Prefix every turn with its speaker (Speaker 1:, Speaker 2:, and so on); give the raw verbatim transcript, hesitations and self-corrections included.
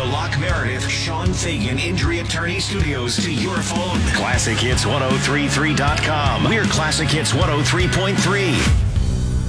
Speaker 1: the Locke Meredith, Sean Fagan Injury Attorney Studios to your phone. Classic Hits ten thirty-three dot com. We're Classic Hits one oh three point three.